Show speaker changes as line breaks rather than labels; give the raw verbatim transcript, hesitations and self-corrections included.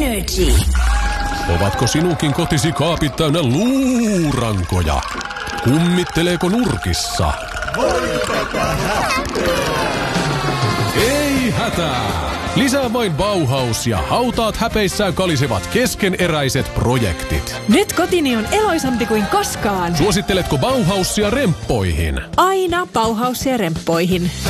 Energy.
Ovatko sinunkin kotisi kaapit täynnä luurankoja? Kummitteleeko nurkissa? Ei hätää! Lisää vain Bauhaus ja hautaat häpeissään kalisevat keskeneräiset projektit.
Nyt kotini on eloisampi kuin koskaan.
Suositteletko Bauhausia remppoihin?
Aina Bauhausia remppoihin.